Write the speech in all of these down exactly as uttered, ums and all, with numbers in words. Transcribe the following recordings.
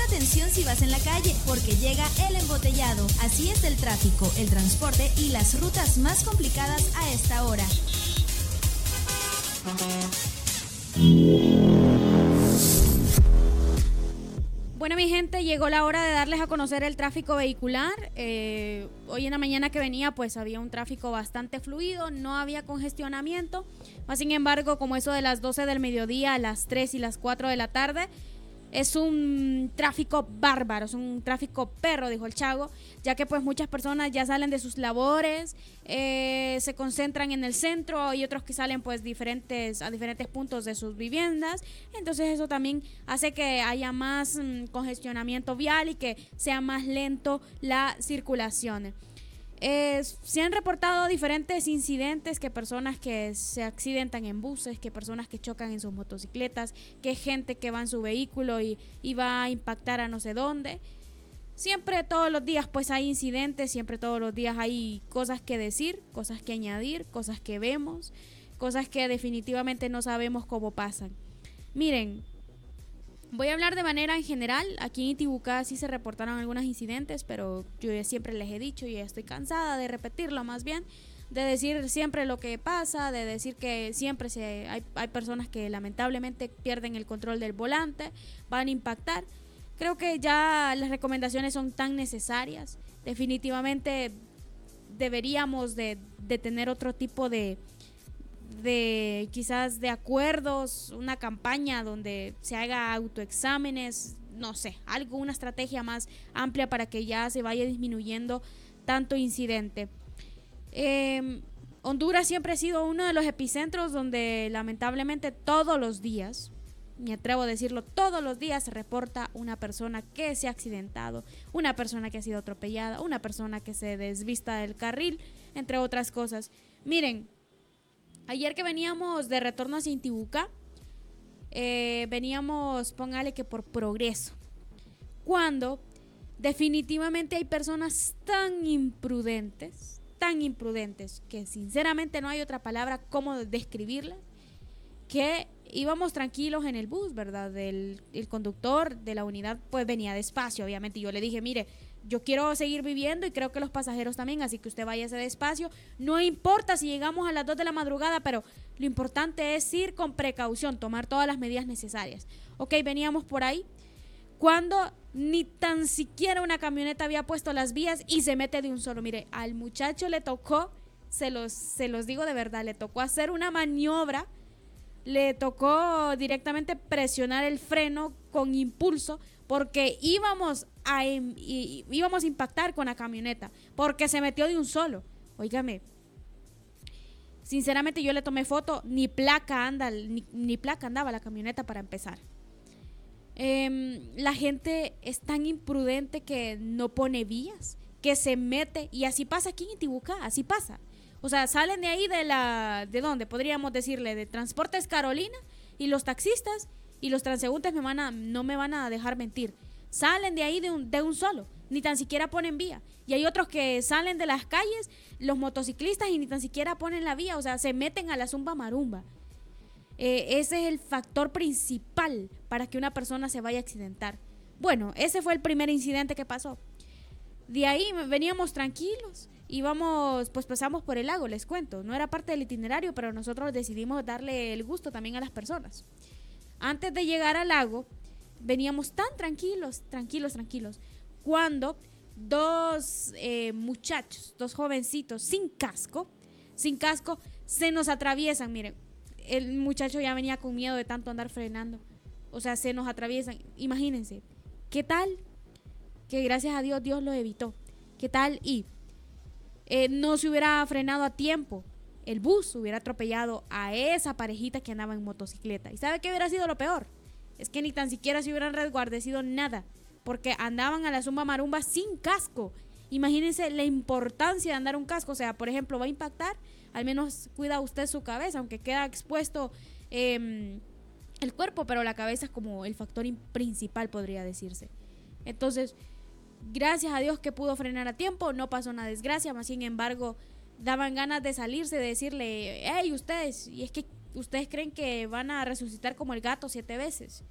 atención si vas en la calle, porque llega el embotellado. Así es el tráfico, el transporte y las rutas más complicadas a esta hora. Bueno, mi gente, llegó la hora de darles a conocer el tráfico vehicular. Eh, hoy en la mañana que venía, pues había un tráfico bastante fluido, no había congestionamiento. Más sin embargo, como eso de las doce del mediodía a las tres y las cuatro de la tarde, es un tráfico bárbaro, es un tráfico perro, dijo el Chago, ya que pues muchas personas ya salen de sus labores, eh, se concentran en el centro y otros que salen pues diferentes a diferentes puntos de sus viviendas. Entonces eso también hace que haya más mmm, congestionamiento vial y que sea más lento la circulación. Eh, se han reportado diferentes incidentes, que personas que se accidentan en buses, que personas que chocan en sus motocicletas, que gente que va en su vehículo y, y va a impactar a no sé dónde. Siempre todos los días pues hay incidentes, siempre todos los días hay cosas que decir, cosas que añadir, cosas que vemos, cosas que definitivamente no sabemos cómo pasan. Miren, voy a hablar de manera en general. Aquí en Intibucá sí se reportaron algunos incidentes, pero yo ya siempre les he dicho y ya estoy cansada de repetirlo, más bien de decir siempre lo que pasa, de decir que siempre se, hay, hay personas que lamentablemente pierden el control del volante, van a impactar. Creo que ya las recomendaciones son tan necesarias. Definitivamente deberíamos de, de tener otro tipo de de quizás de acuerdos, una campaña donde se haga autoexámenes, no sé, algo, una estrategia más amplia para que ya se vaya disminuyendo tanto incidente. Eh, Honduras siempre ha sido uno de los epicentros donde lamentablemente todos los días, me atrevo a decirlo, todos los días se reporta una persona que se ha accidentado, una persona que ha sido atropellada, una persona que se desvista del carril, entre otras cosas. Miren, ayer que veníamos de retorno hacia Intibucá, eh, veníamos, póngale que por Progreso, cuando definitivamente hay personas tan imprudentes, tan imprudentes, que sinceramente no hay otra palabra como describirlas, que íbamos tranquilos en el bus, ¿verdad? El, el conductor de la unidad pues venía despacio, obviamente, y yo le dije, mire, yo quiero seguir viviendo y creo que los pasajeros también, así que usted váyase despacio. No importa si llegamos a las dos de la madrugada, pero lo importante es ir con precaución, tomar todas las medidas necesarias. Ok, veníamos por ahí cuando ni tan siquiera una camioneta había puesto las vías y se mete de un solo. Mire, al muchacho le tocó, se los, se los digo de verdad, le tocó hacer una maniobra, le tocó directamente presionar el freno con impulso, porque íbamos a, íbamos a impactar con la camioneta, porque se metió de un solo. Óigame, sinceramente yo le tomé foto, ni placa anda, ni, ni placa andaba la camioneta para empezar. Eh, la gente es tan imprudente que no pone vías, que se mete, y así pasa aquí en Intibucá, así pasa. O sea, salen de ahí de la, ¿de dónde? Podríamos decirle, de Transportes Carolina, y los taxistas y los transeúntes me van a, no me van a dejar mentir. Salen de ahí de un, de un solo, ni tan siquiera ponen vía. Y hay otros que salen de las calles, los motociclistas, y ni tan siquiera ponen la vía, o sea, se meten a la zumba marumba. Eh, ese es el factor principal para que una persona se vaya a accidentar. Bueno, ese fue el primer incidente que pasó. De ahí veníamos tranquilos, íbamos, pues pasamos por el lago, les cuento. No era parte del itinerario, pero nosotros decidimos darle el gusto también a las personas. Antes de llegar al lago, veníamos tan tranquilos, tranquilos, tranquilos, cuando dos eh, muchachos, dos jovencitos sin casco, sin casco, se nos atraviesan. Miren, el muchacho ya venía con miedo de tanto andar frenando. O sea, se nos atraviesan. Imagínense, ¿qué tal? Que gracias a Dios, Dios lo evitó. ¿Qué tal? Y eh, no se hubiera frenado a tiempo, el bus hubiera atropellado a esa parejita que andaba en motocicleta. ¿Y sabe qué hubiera sido lo peor? Es que ni tan siquiera se hubieran resguardecido nada, porque andaban a la zumba marumba sin casco. Imagínense la importancia de andar un casco. O sea, por ejemplo, va a impactar, al menos cuida usted su cabeza, aunque queda expuesto eh, el cuerpo, pero la cabeza es como el factor principal, podría decirse. Entonces, gracias a Dios que pudo frenar a tiempo, no pasó una desgracia, más sin embargo, daban ganas de salirse, de decirle, hey, ustedes, y es que ustedes creen que van a resucitar como el gato siete veces.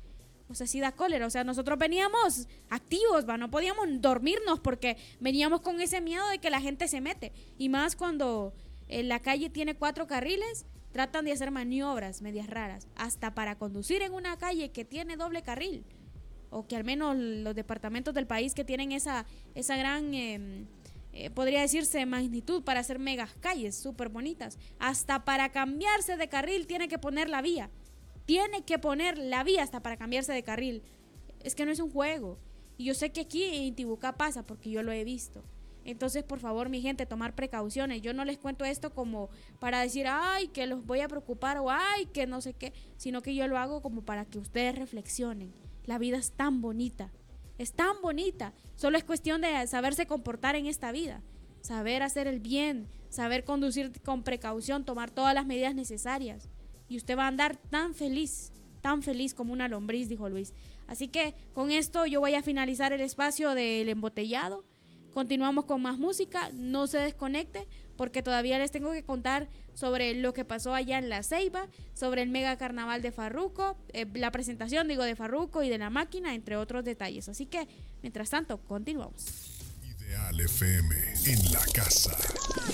O sea, sí da cólera. O sea, nosotros veníamos activos, ¿va? No podíamos dormirnos porque veníamos con ese miedo de que la gente se mete. Y más cuando eh, la calle tiene cuatro carriles, tratan de hacer maniobras medias raras. Hasta para conducir en una calle que tiene doble carril. O que al menos los departamentos del país que tienen esa, esa gran, eh, eh, podría decirse, magnitud para hacer megas calles súper bonitas. Hasta para cambiarse de carril tiene que poner la vía. Tiene que poner la vía hasta para cambiarse de carril. Es que no es un juego. Y yo sé que aquí en Tibucá pasa porque yo lo he visto. Entonces, por favor, mi gente, tomar precauciones. Yo no les cuento esto como para decir, ay, que los voy a preocupar o ay, que no sé qué, sino que yo lo hago como para que ustedes reflexionen. La vida es tan bonita, es tan bonita. Solo es cuestión de saberse comportar en esta vida, saber hacer el bien, saber conducir con precaución, tomar todas las medidas necesarias. Y usted va a andar tan feliz, tan feliz como una lombriz, dijo Luis. Así que con esto yo voy a finalizar el espacio del embotellado. Continuamos con más música, no se desconecte porque todavía les tengo que contar sobre lo que pasó allá en La Ceiba, sobre el mega carnaval de Farruko, eh, la presentación digo de Farruko y de La Máquina, entre otros detalles. Así que, mientras tanto, continuamos. Ideal F M en la casa.